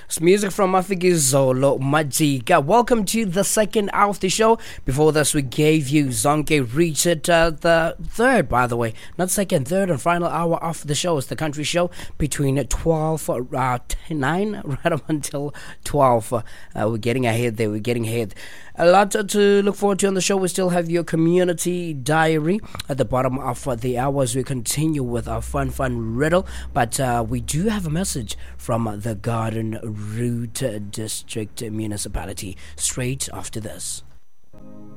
It's music from Mafikizolo Majika. Welcome to the second hour of the show. Before this, we gave you Zonke Richard, the third, by the way, not second, third and final hour of the show. It's the country show between 9 right up until 12. We're getting ahead there. We're getting ahead. A lot to look forward to on the show. We still have your community diary at the bottom of the hour as we continue with our fun riddle. But we do have a message from the Garden Route District Municipality straight after this.